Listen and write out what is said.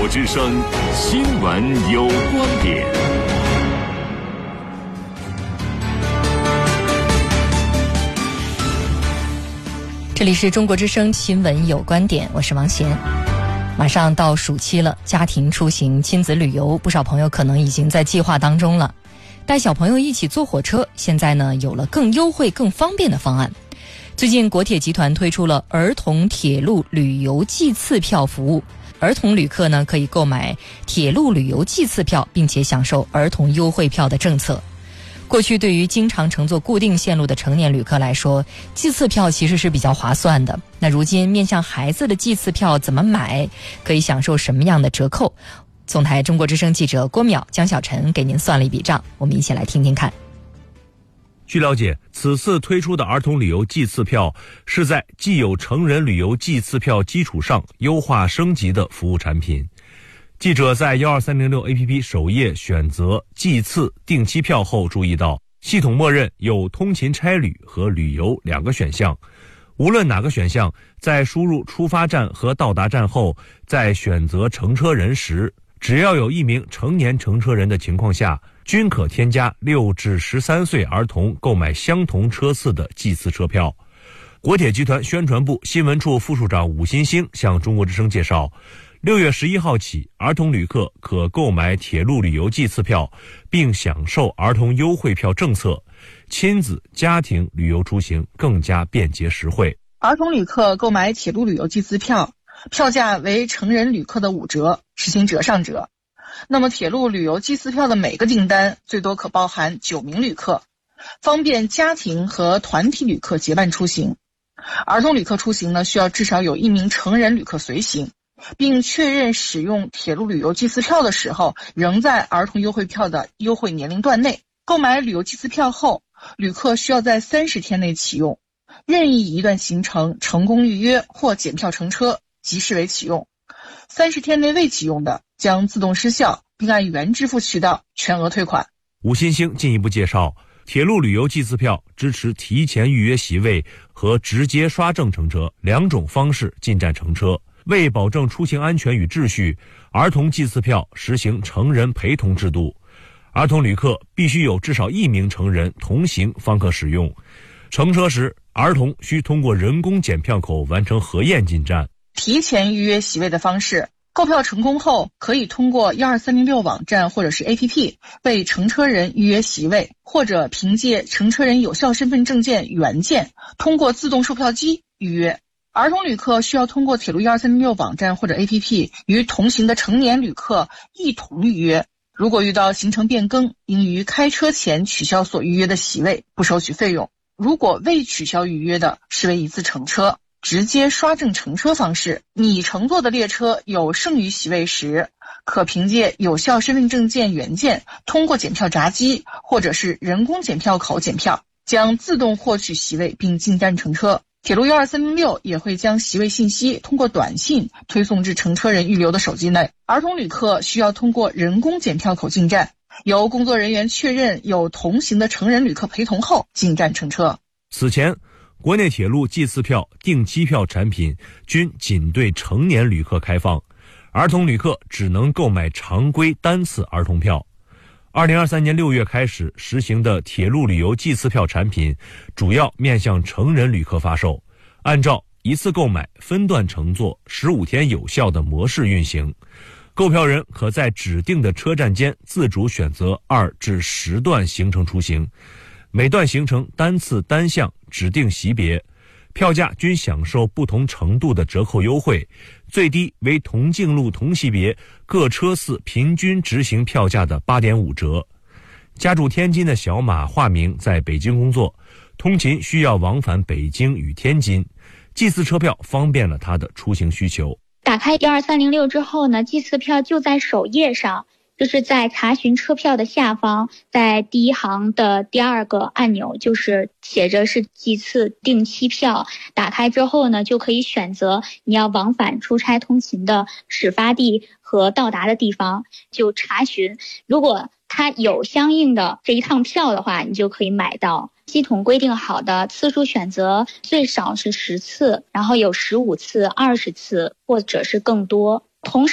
国之声新闻有观点。 这里是中国之声新闻有观点，我是王贤。马上到暑期了，家庭出行、亲子旅游，不少朋友可能已经在计划当中了。带小朋友一起坐火车，现在呢有了更优惠、更方便的方案。最近国铁集团推出了儿童铁路旅游季次票服务，儿童旅客呢可以购买铁路旅游季次票，并且享受儿童优惠票的政策。过去对于经常乘坐固定线路的成年旅客来说，季次票其实是比较划算的。那如今面向孩子的季次票怎么买，可以享受什么样的折扣？总台中国之声记者郭淼、江小晨给您算了一笔账，我们一起来听听看。 据了解，此次推出的儿童旅游季次票是在既有成人旅游季次票基础上优化升级的服务产品。记者在12306 APP 首页选择季次定期票后注意到，系统默认有通勤差旅和旅游两个选项。无论哪个选项，在输入出发站和到达站后，在选择乘车人时，只要有一名成年乘车人的情况下，均可添加6至13岁儿童购买相同车次的季次车票。国铁集团宣传部新闻处副处长武新星向中国之声介绍，6月11号起，儿童旅客可购买铁路旅游季次票，并享受儿童优惠票政策，亲子家庭旅游出行更加便捷实惠。 儿童旅客购买铁路旅游季次票，票价为成人旅客的5折，实行折上折。那么铁路旅游季次票的每个订单最多可包含9名旅客，方便家庭和团体旅客结伴出行。儿童旅客出行呢，需要至少有1名成人旅客随行，并确认使用铁路旅游季次票的时候仍在儿童优惠票的优惠年龄段内。购买旅游季次票后，旅客需要在30天内启用，任意一段行程成功预约或检票乘车即视为启用，30天内未启用的将自动失效，并按原支付渠道全额退款。 吴新星进一步介绍，铁路旅游季次票支持提前预约席位和直接刷证乘车2种方式进站乘车。为保证出行安全与秩序，儿童季次票实行成人陪同制度，儿童旅客必须有至少1名成人同行方可使用。乘车时，儿童需通过人工检票口完成核验进站。 提前预约席位的方式，购票成功后，可以通过12306网站或者是 APP 为乘车人预约席位，或者凭借乘车人有效身份证件原件通过自动售票机预约。儿童旅客需要通过铁路12306网站或者 APP 与同行的成年旅客一同预约。如果遇到行程变更，应于开车前取消所预约的席位，不收取费用。如果未取消预约的，视为一次乘车。直接刷证乘车方式，你乘坐的列车有剩余席位时，可凭借有效身份证件原件通过检票闸机或者是人工检票口检票，将自动获取席位并进站乘车。铁路12306也会将席位信息通过短信推送至乘车人预留的手机内。儿童旅客需要通过人工检票口进站，由工作人员确认有同行的成人旅客陪同后进站乘车。 此前，国内铁路季次票、定期票产品均仅对成年旅客开放，儿童旅客只能购买常规单次儿童票。2023年6月开始实行的铁路旅游季次票产品，主要面向成人旅客发售，按照一次购买、分段乘坐、15天有效的模式运行。购票人可在指定的车站间自主选择2至10段行程出行，每段行程单次单项指定级别，票价均享受不同程度的折扣优惠，最低为同径路同级别各车次平均执行票价的 8.5 折。家住天津的小马化名在北京工作，通勤需要往返北京与天津，季次车票方便了他的出行需求。 打开12306之后呢，季次票就在首页上，就是在查询车票的下方，在第一行的第2个按钮，就是写着是季次定期票。打开之后呢，就可以选择你要往返出差通勤的始发地和到达的地方，就查询。如果它有相应的这一趟票的话，你就可以买到。系统规定好的次数选择最少是10次，然后有15次、20次或者是更多。同时